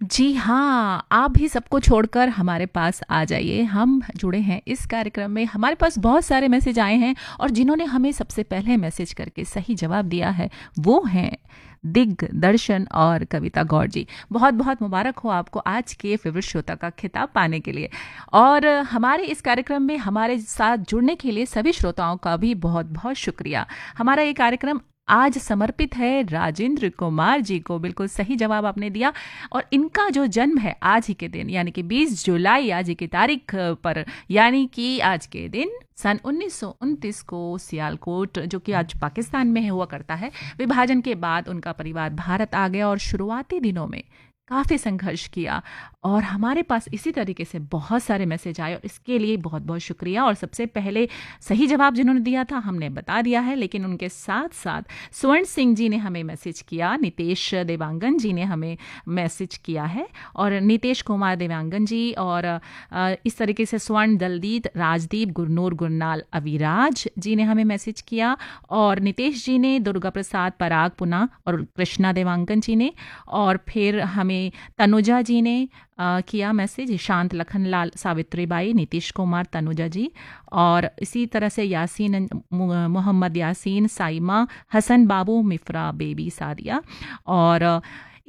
जी हाँ, आप भी सबको छोड़कर हमारे पास आ जाइए। हम जुड़े हैं इस कार्यक्रम में। हमारे पास बहुत सारे मैसेज आए हैं और जिन्होंने हमें सबसे पहले मैसेज करके सही जवाब दिया है वो हैं दिग्दर्शन और कविता गौर जी। बहुत बहुत मुबारक हो आपको आज के फेवरेट श्रोता का खिताब पाने के लिए। और हमारे इस कार्यक्रम में हमारे साथ जुड़ने के लिए सभी श्रोताओं का भी बहुत बहुत शुक्रिया। हमारा ये कार्यक्रम आज समर्पित है राजेंद्र कुमार जी को। बिल्कुल सही जवाब आपने दिया। और इनका जो जन्म है आज ही के दिन यानी कि 20 जुलाई आज ही की तारीख पर, यानी कि आज के दिन सन 1929 को सियालकोट, जो कि आज पाकिस्तान में हुआ करता है, विभाजन के बाद उनका परिवार भारत आ गया और शुरुआती दिनों में काफ़ी संघर्ष किया। और हमारे पास इसी तरीके से बहुत सारे मैसेज आए और इसके लिए बहुत बहुत शुक्रिया। और सबसे पहले सही जवाब जिन्होंने दिया था हमने बता दिया है, लेकिन उनके साथ साथ स्वर्ण सिंह जी ने हमें मैसेज किया, नितेश देवांगन जी ने हमें मैसेज किया है, और नितेश कुमार देवांगन जी, और इस तरीके से स्वर्ण, दलदीत, राजदीप, गुरनूर, गुरनाल, अविराज जी ने हमें मैसेज किया, और नितेश जी ने, दुर्गा प्रसाद पराग पुना और कृष्णा देवांगन जी ने, और फिर हमें तनुजा जी ने किया मैसेज, शांत, लखनलाल, सावित्री बाई, नीतीश कुमार, तनुजा जी, और इसी तरह से यासीन, मोहम्मद यासीन, साइमा, हसन बाबू, मिफ्रा बेबी, सादिया, और